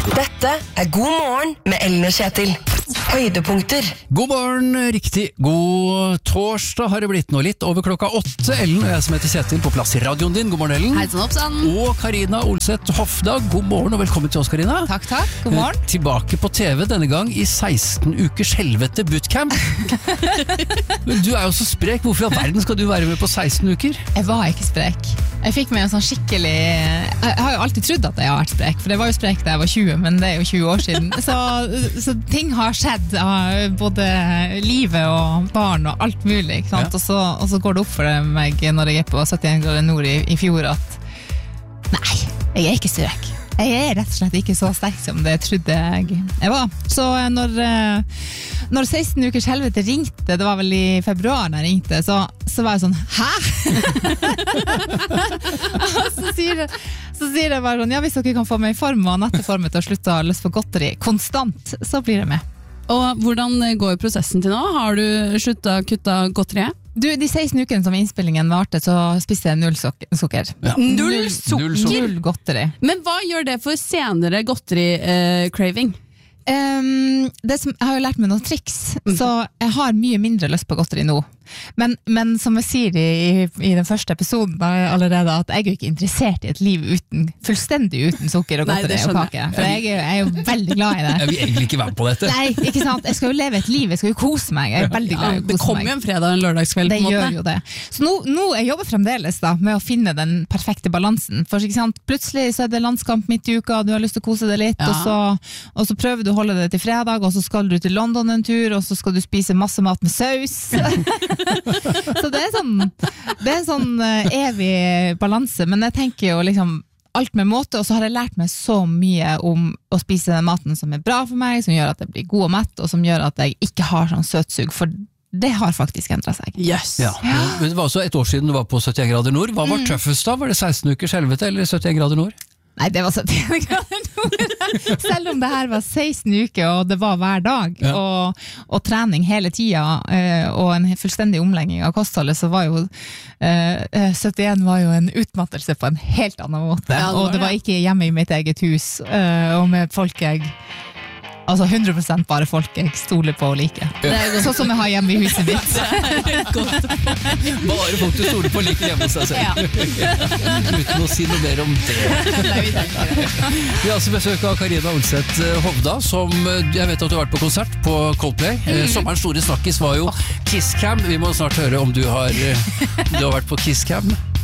Dette God morgen med Ellen og Kjetil. Høydepunkter. God morgen, riktig god torsdag har det blitt nå, litt over klokka 8. Ellen og jeg som heter Kjetil på plass i radioen din. God morgen, Ellen. Hei sann, oppsann. Og Karina Olseth Hofda, god morgen og velkommen til oss, Karina. Takk, god morgen. Tilbake på TV denne gang i 16 ukers helvete bootcamp. Du er jo så sprek, hvorfor i all verden skal du være med på 16 uker? Jeg var ikke sprek. Jeg fikk meg en sånn skikkelig... Jeg har jo alltid trodd at jeg har vært sprek, for det var jo sprek da jeg var 20, men det er jo 20 år siden. Så ting har skjedd, både livet og barn og alt mulig, ikke sant? Ja. Og så går det opp for meg når jeg er på 71 grader nord i fjor at nei, jeg er ikke sprek. Jeg er rett og slett ikke så sterk som det trodde jeg var. Så når 16 ukers helvete ringte, det var vel i februar da jeg ringte, så var jeg sånn, hæ? Og så sier jeg bare sånn, ja, hvis dere kan få meg i form og natteformet til å slutte å ha lyst på godteri konstant, så blir det med. Og hvordan går prosessen til nå? Har du sluttet å kutte godteriet? Du, de 16 ukene som innspillingen varte, så spiste jeg 0 sukker. Ja. Null sukker? Null godteri. Men hva gjør det for senere godteri-craving? Jeg har jo lært meg noen triks, så jeg har mye mindre lyst på godteri nå. Men som jeg sier i den første episoden allerede, at jeg er jo ikke interessert i et liv fullstendig uten sukker og godteri og kake. For jeg er jo veldig glad i det. Jeg vil egentlig ikke være med på dette. Nei, ikke sant? Jeg skal jo leve et liv, jeg skal jo kose meg. Jeg er veldig glad i å kose meg. Det kommer jo en fredag og en lørdagskveld det på en måte. gjør jo det. Så nå jeg jobber fremdeles da, med å finne den perfekte balansen. For ikke sant? Plutselig så er det landskamp midt i uka, du har lyst til å kose deg litt, og så prøver du å holde det til fredag, og så skal du til London en tur, og så skal du spise masse mat med saus. Så det er sånn evig balanse, men jeg tenker jo liksom alt med måte, og så har jeg lært meg så mye om å spise den maten som er bra for meg, som gjør at jeg blir god og mett, og som gjør at jeg ikke har sånn søtsug, for det har faktisk endret seg. Yes. Ja. Det var også et år siden du var på 71 grader nord. Hva var tøffest da? Var det 16 ukers helvete eller 71 grader nord? Nei, det var 71 grader nord. Selv om det her var 16 uker, og det var hver dag, og trening hele tiden, og en fullstendig omlegging av kostholdet, så var jo 71 var jo en utmattelse på en helt annen måte. Ja, og det var ikke hjemme i mitt eget hus, og med folk altså 100% bare folk jeg stoler på og liker. Sånn som jeg har hjemme i huset mitt. Bare folk du stoler på like hjemme hos deg selv. Uten å si noe mer om det. Vi har altså besøk av Karina Olseth Hofda, som jeg vet at du har vært på konsert på Coldplay. Sommerens store snakkis var jo Kiss Cam. Vi må snart høre om du har vært på Kiss Cam.